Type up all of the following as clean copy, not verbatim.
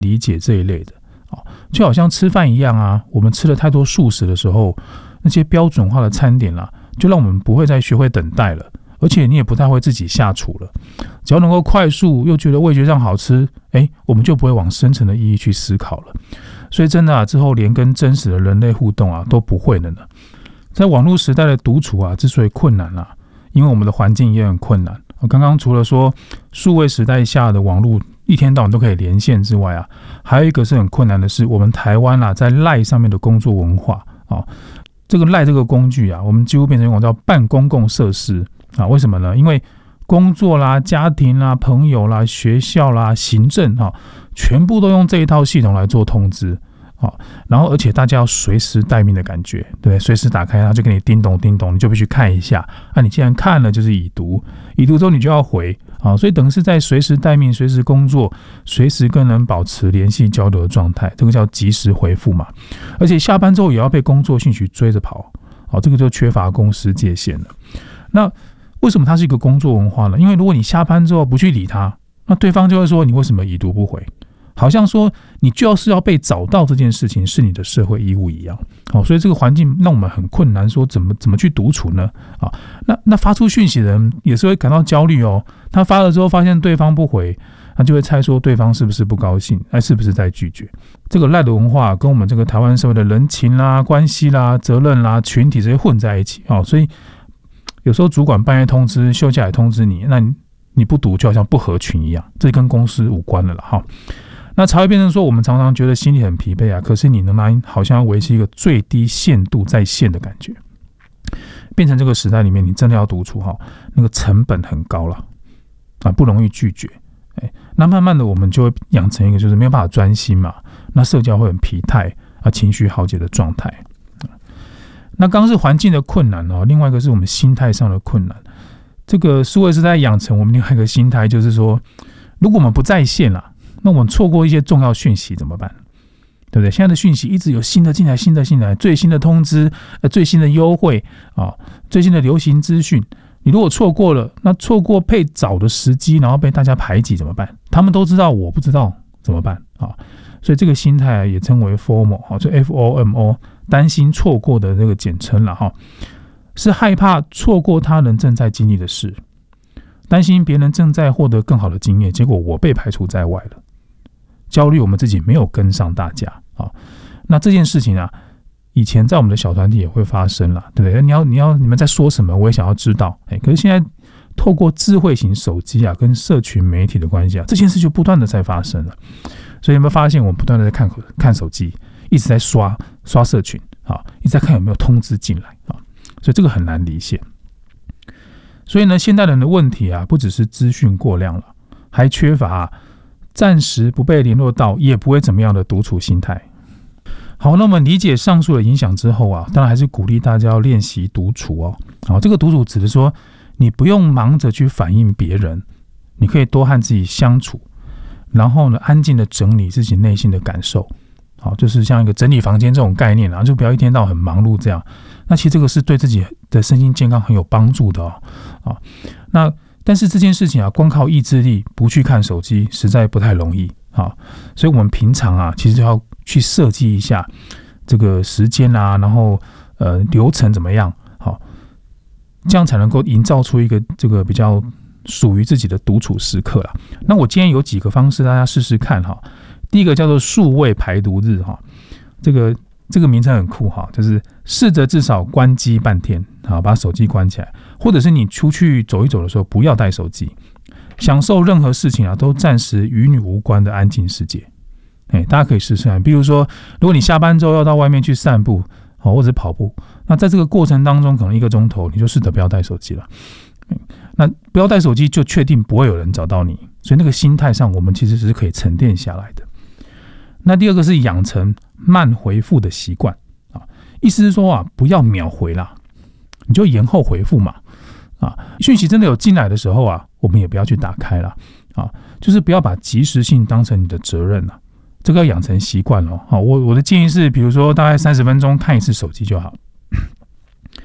理解这一类的。就好像吃饭一样啊，我们吃了太多素食的时候，那些标准化的餐点啦，就让我们不会再学会等待了，而且你也不太会自己下厨了。只要能够快速又觉得味觉上好吃，我们就不会往深层的意义去思考了。所以真的之后连跟真实的人类互动都不会了呢。在网络时代的独处之所以困难因为我们的环境也很困难。刚刚除了说数位时代下的网络一天到晚都可以连线之外还有一个是很困难的是我们台湾在 LINE 上面的工作文化这个 LINE 这个工具我们几乎变成一种叫半公共设施为什么呢？因为工作啦、家庭啦、朋友啦、学校啦、行政全部都用这一套系统来做通知然后而且大家要随时待命的感觉，对不对？随时打开它就给你叮咚叮咚，你就必须看一下你既然看了就是已读，已读之后你就要回所以等于是在随时待命、随时工作、随时更能保持联系交流的状态，这个叫及时回复嘛。而且下班之后也要被工作兴趣追着跑这个就缺乏公司界限了。那为什么它是一个工作文化呢？因为如果你下班之后不去理它，那对方就会说你为什么已读不回，好像说你就是要被找到这件事情是你的社会义务一样所以这个环境让我们很困难，说怎么去独处呢那发出讯息的人也是会感到焦虑他发了之后发现对方不回，他就会猜说对方是不是不高兴，是不是在拒绝。这个LINE的文化跟我们这个台湾社会的人情啦、关系啦、责任啦、群体这些混在一起所以有时候主管半夜通知、休假也通知你，那你不读就好像不合群一样，这跟公司无关了啦那才会变成说我们常常觉得心里很疲惫可是你仍然好像要维持一个最低限度在线的感觉，变成这个时代里面你真的要独处那个成本很高了不容易拒绝那慢慢的我们就会养成一个就是没有办法专心嘛，那社交会很疲态情绪耗竭的状态那刚刚是环境的困难另外一个是我们心态上的困难。这个数位时代养成我们另外一个心态就是说，如果我们不在线那我们错过一些重要讯息怎么办？对不对？现在的讯息一直有新的进来，新的进来，最新的通知、最新的优惠最新的流行资讯，你如果错过了，那错过被找的时机，然后被大家排挤怎么办？他们都知道，我不知道怎么办所以这个心态也称为 FOMO 就 FOMO， 担心错过的这个简称了是害怕错过他人正在经历的事，担心别人正在获得更好的经验，结果我被排除在外了，焦虑我们自己没有跟上大家那这件事情以前在我们的小团体也会发生啦，对不对？你们在说什么，我也想要知道可是现在透过智慧型手机跟社群媒体的关系这件事就不断的在发生了。所以有没有发现我们不断的在看手机，一直在刷社群一直在看有没有通知进来所以这个很难离线。所以呢，现代人的问题不只是资讯过量了，还缺乏暂时不被联络到也不会怎么样的独处心态。好，那我们理解上述的影响之后当然还是鼓励大家要练习独处这个独处指的说，你不用忙着去反映别人，你可以多和自己相处，然后呢，安静的整理自己内心的感受就是像一个整理房间这种概念就不要一天到晚很忙碌这样。那其实这个是对自己的身心健康很有帮助的那但是这件事情光靠意志力不去看手机实在不太容易所以我们平常其实就要去设计一下这个时间然后流程怎么样这样才能够营造出一个这个比较属于自己的独处时刻啦。那我今天有几个方式大家试试看第一个叫做数位排毒日这个名称很酷就是试着至少关机半天把手机关起来，或者是你出去走一走的时候不要带手机，享受任何事情都暂时与你无关的安静世界大家可以试试看。比如说如果你下班之后要到外面去散步或者跑步，那在这个过程当中可能1个钟头你就试着不要带手机了那不要带手机就确定不会有人找到你，所以那个心态上我们其实是可以沉淀下来的。那第二个是养成慢回复的习惯意思是说不要秒回啦，你就延后回复嘛讯息真的有进来的时候我们也不要去打开啦就是不要把及时性当成你的责任这个要养成习惯我的建议是比如说大概30分钟看一次手机就好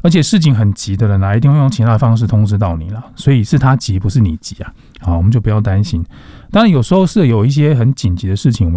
而且事情很急的人一定会用其他的方式通知到你啦，所以是他急不是你急啊。好，我们就不要担心。当然有时候是有一些很紧急的事情，